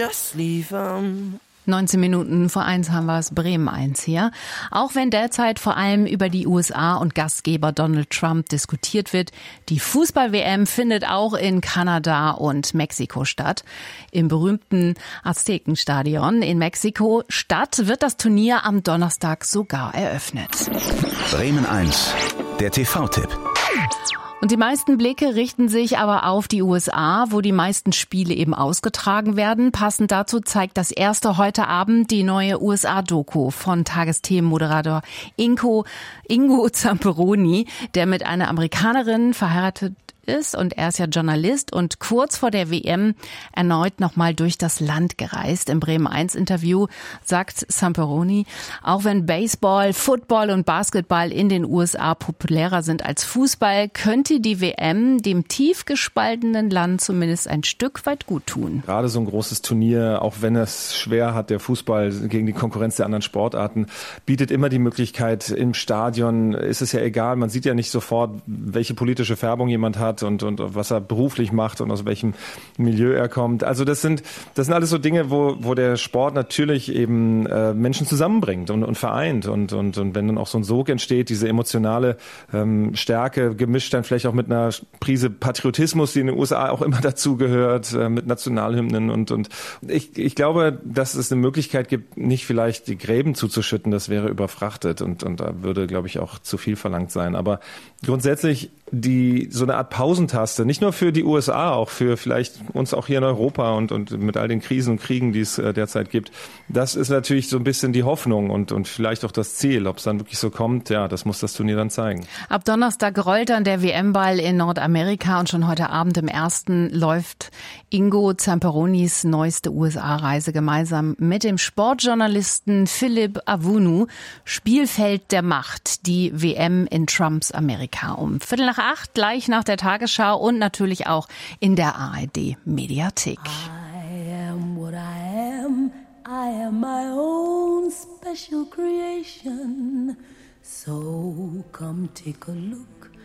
Just leave 'em. 19 Minuten vor 1 haben wir es, Bremen 1 hier. Auch wenn derzeit vor allem über die USA und Gastgeber Donald Trump diskutiert wird, die Fußball-WM findet auch in Kanada und Mexiko statt. Im berühmten Aztekenstadion in Mexiko Stadt wird das Turnier am Donnerstag sogar eröffnet. Bremen 1, der TV-Tipp. Und die meisten Blicke richten sich aber auf die USA, wo die meisten Spiele eben ausgetragen werden. Passend dazu zeigt das erste heute Abend die neue USA-Doku von Tagesthemenmoderator Ingo Zamperoni, der mit einer Amerikanerin verheiratet ist und er ist ja Journalist und kurz vor der WM erneut nochmal durch das Land gereist. Im Bremen 1 Interview sagt Zamperoni, auch wenn Baseball, Football und Basketball in den USA populärer sind als Fußball, könnte die WM dem tief gespaltenen Land zumindest ein Stück weit gut tun. Gerade so ein großes Turnier, auch wenn es schwer hat, der Fußball gegen die Konkurrenz der anderen Sportarten, bietet immer die Möglichkeit, im Stadion ist es ja egal, man sieht ja nicht sofort, welche politische Färbung jemand hat und was er beruflich macht und aus welchem Milieu er kommt. Also das sind alles so Dinge, wo der Sport natürlich eben Menschen zusammenbringt und vereint und wenn dann auch so ein Sog entsteht, diese emotionale Stärke gemischt dann vielleicht auch mit einer Prise Patriotismus, die in den USA auch immer dazugehört, mit Nationalhymnen und ich glaube, dass es eine Möglichkeit gibt, nicht vielleicht die Gräben zuzuschütten, das wäre überfrachtet und da würde, glaube ich, auch zu viel verlangt sein. Aber grundsätzlich so eine Art Pausentaste, nicht nur für die USA, auch für vielleicht uns auch hier in Europa und mit all den Krisen und Kriegen, die es derzeit gibt. Das ist natürlich so ein bisschen die Hoffnung und vielleicht auch das Ziel. Ob es dann wirklich so kommt, ja, das muss das Turnier dann zeigen. Ab Donnerstag rollt dann der WM-Ball in Nordamerika und schon heute Abend im ersten läuft Ingo Zamperonis neueste USA-Reise gemeinsam mit dem Sportjournalisten Philipp Avunu. Spielfeld der Macht, die WM in Trumps Amerika um 7:45, gleich nach der Tagesschau und natürlich auch in der ARD-Mediathek. I am what I am. I am my own special creation. So come take a look